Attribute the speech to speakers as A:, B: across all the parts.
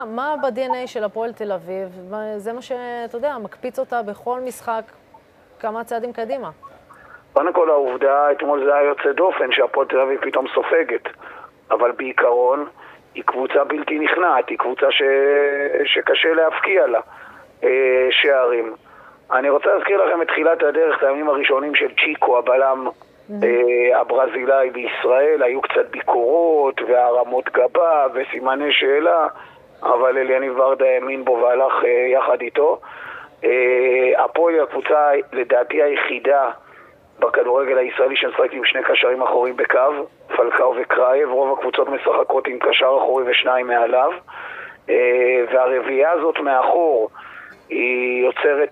A: מה ב-DNA של הפועל תל אביב? זה מה שאתה יודע, מקפיץ אותה בכל משחק כמה צעדים קדימה.
B: קודם כל העובדה, אתמול זה היה יוצא דופן שהפועל תל אביב פתאום סופגת. אבל בעיקרון היא קבוצה בלתי נכנעת, היא קבוצה שקשה להפקיע לה שערים. אני רוצה להזכיר לכם את תחילת הדרך, את הימים הראשונים של צ'יקו, הבלם הברזילאי בישראל. היו קצת ביקורות והרמות גבה וסימני שאלה, אבל אליניב ברדה האמין בו והלך יחד איתו. הפועל היא הקבוצה לדעתי היחידה בכדורגל הישראלי שמשחקת עם שני קשרים אחוריים בקו, פלקאו וקרייב. רוב הקבוצות משחקות עם קשר אחורי ושניים מעליו, והרביעייה הזאת מאחור היא יוצרת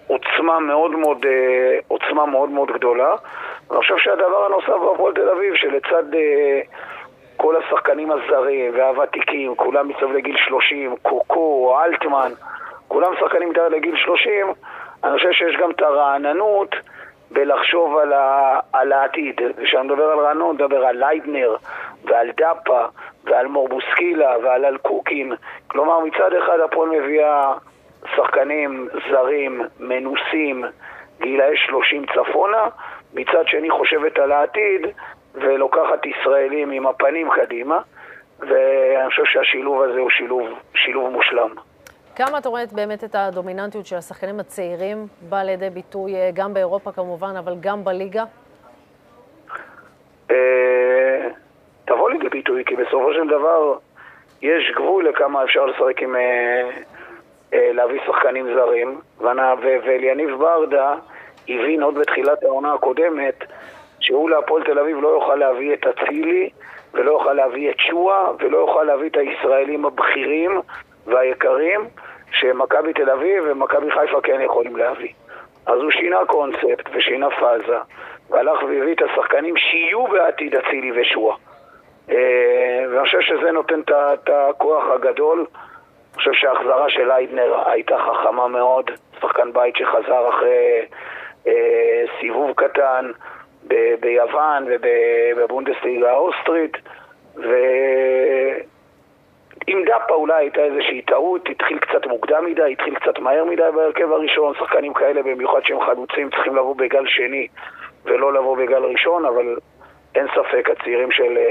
B: עוצמה מאוד מאוד גדולה. אני חושב שהדבר הנוסף בהפועל תל אביב, שלצד כל השחקנים הזרים והוותיקים, כולם מצב לגיל 30, קוקו, אלטמן, כולם שחקנים מתחת לגיל 30, אני חושב שיש גם את הרעננות בלחשוב על העתיד. כשאני מדבר על רעננות, מדבר על לייבנר ועל דאפה ועל מורבוסקילה ועל אלקוקין. כלומר, מצד אחד הפועל מביאה שחקנים זרים, מנוסים, גילאי 30 צפונה, מצד שני חושבת על העתיד ולוקחת ישראלים עם הפנים קדימה, ואני חושב שהשילוב הזה הוא שילוב מושלם.
A: כמה אתה רואה באמת את הדומיננטיות של השחקנים הצעירים בא לידי ביטוי גם באירופה כמובן, אבל גם בליגה?
B: תבוא לידי ביטוי, כי בסופו של דבר יש גבול לכמה אפשר לשחק עם להביא שחקנים זרים, ואליניב ברדה הבין עוד בתחילת העונה הקודמת שהוא להפועל תל אביב לא יוכל להביא את אצילי ולא יוכל להביא את שואה ולא יוכל להביא את הישראלים הבכירים והיקרים שמכבי תל אביב ומכבי חיפה כן יכולים להביא. אז הוא שינה קונספט ושינה פאזה והלך והביא את השחקנים שיהיו בעתיד אצילי ושואה, ואני חושב שזה נותן את הכוח הגדול. אני חושב שההחזרה של לייבנר הייתה חכמה מאוד, שחקן בית שחזר אחרי סיבוב קטן ביוון ובבונדסליגה האוסטרית, ועם דאפה אולי הייתה איזושהי טעות, התחיל קצת מוקדם מדי, התחיל קצת מהר מדי בהרכב הראשון. שחקנים כאלה במיוחד שהם חלוצים צריכים לבוא בגל שני ולא לבוא בגל ראשון, אבל אין ספק הצעירים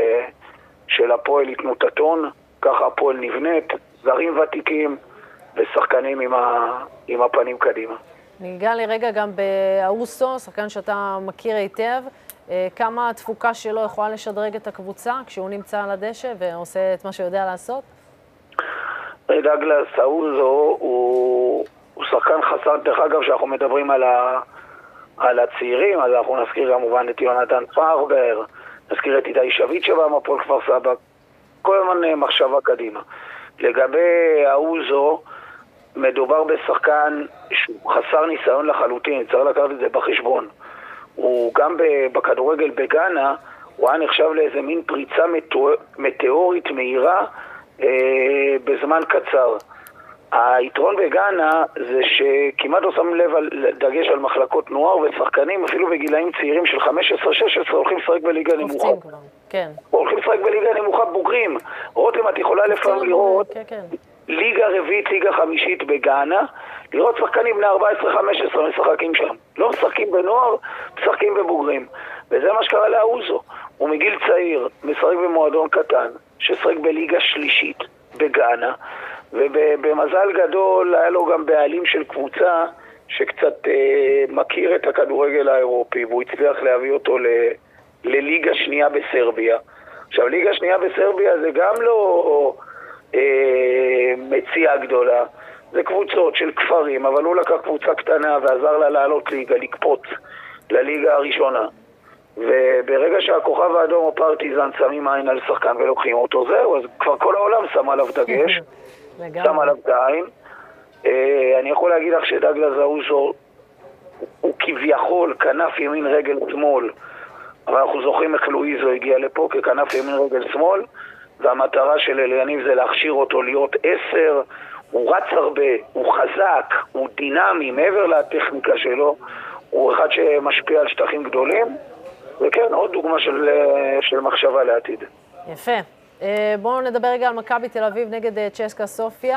B: של הפועל יתנו את הטון, ככה הפועל נבנית, זרים ותיקים ושחקנים עם הפנים קדימה.
A: ניגע לרגע גם באוסו, שחקן שאתה מכיר היטב, כמה התפוקה שלו יכולה לשדרג את הקבוצה כשהוא נמצא על הדשא ועושה את מה שהוא יודע לעשות?
B: דאגלס אוסו הוא שחקן חסר, דרך אגב שאנחנו מדברים על הצעירים, אז אנחנו נזכיר כמובן את יונתן פרבר, נזכיר את איתי שביט שבא מהפועל כפר סבא, כל הזמן מחשבה קדימה. לגבי אוסו, מדובר בשחקן שהוא חסר ניסיון לחלוטין, צריך לקחת את זה בחשבון. הוא גם בכדורגל בגאנה, הוא היה נחשב לאיזה מין פריצה מטאורית מהירה בזמן קצר. היתרון בגאנה זה שכמעט לא שם לב דגש על מחלקות נוער ושחקנים, אפילו בגילאים צעירים של 15-16 הולכים לשחק בליגה נמוכה.
A: כן.
B: הולכים לשחק בליגה נמוכה בוגרים. רותם, את יכולה לפעמים לראות ליגה רביעית, ליגה חמישית בגאנה, לראות שחקנים בני 14-15 משחקים שם. לא משחקים בנוער, משחקים בבוגרים. וזה מה שקרה לאוסו. הוא מגיל צעיר, משחק במועדון קטן, ששחק בליגה שלישית בגאנה, ובמזל גדול היה לו גם בעלים של קבוצה שקצת מכיר את הכדורגל האירופי, והוא הצליח להביא אותו לליגה שנייה בסרביה. עכשיו, ליגה שנייה בסרביה זה גם לא מציאה גדולה, זה קבוצות של כפרים, אבל הוא לקח קבוצה קטנה ועזר לה לעלות ליגה, לקפוץ לליגה הראשונה. וברגע שהכוכב האדום או פרטיזן שמים עין על שחקן ולוקחים אותו, זהו, אז כבר כל העולם שם עליו דגש, שם עליו את העין. אני יכול להגיד לך שדאגלס אוסו הוא כביכול כנף ימין רגל שמאל, אבל אנחנו זוכרים איך לואיזו הגיע לפה ככנף ימין רגל שמאל, והמטרה של אליניב זה להכשיר אותו להיות 10. הוא רץ הרבה, הוא חזק, הוא דינמי, מעבר לטכניקה שלו, הוא אחד שמשפיע על שטחים גדולים, וכן, עוד דוגמה של מחשבה לעתיד.
A: יפה. בואו נדבר רגע על מכבי תל אביב נגד צ'סקה סופיה.